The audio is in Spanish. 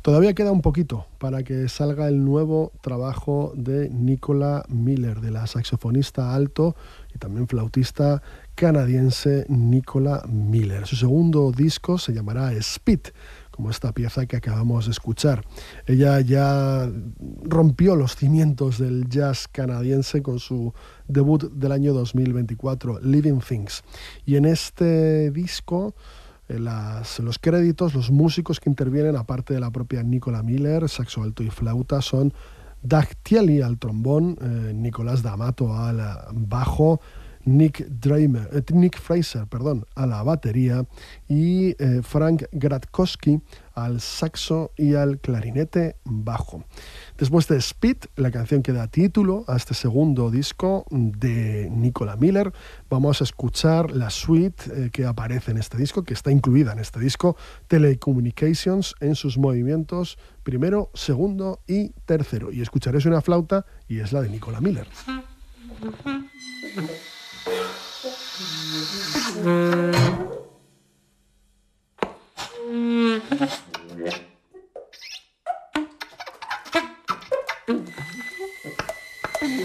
Todavía queda un poquito para que salga el nuevo trabajo de Nicola Miller, de la saxofonista alto y también flautista canadiense Nicola Miller. Su segundo disco se llamará Speed, como esta pieza que acabamos de escuchar. Ella ya rompió los cimientos del jazz canadiense con su debut del año 2024, Living Things. Y en este disco, los créditos, los músicos que intervienen, aparte de la propia Nicola Miller, saxo alto y flauta, son Doug Tielli al trombón, Nicolás D'Amato al bajo, Nick Fraser, a la batería y Frank Gratkowski al saxo y al clarinete bajo. Después de Speed, la canción que da título a este segundo disco de Nicola Miller, vamos a escuchar la suite que aparece en este disco, que está incluida en este disco, Telecommunications, en sus movimientos primero, segundo y tercero. Y escucharéis una flauta y es la de Nicola Miller. Yeah.